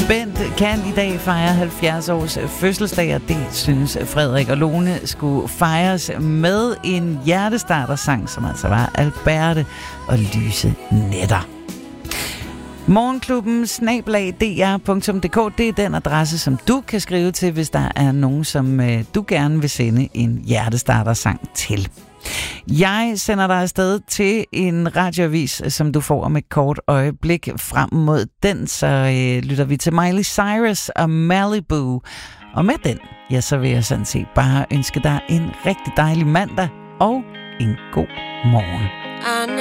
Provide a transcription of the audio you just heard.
Bent kan i dag fejre 70 års fødselsdag, og det synes Frederik og Lone skulle fejres med en hjertestartersang, som altså var Alberte og Lyse Nætter. Morgenklubben @dr.dk, det er den adresse, som du kan skrive til, hvis der er nogen, som du gerne vil sende en hjertestartersang til. Jeg sender dig afsted til en radioavis, som du får om et kort øjeblik. Frem mod den, så lytter vi til Miley Cyrus og Malibu. Og med den, ja, så vil jeg sådan set bare ønske dig en rigtig dejlig mandag og en god morgen.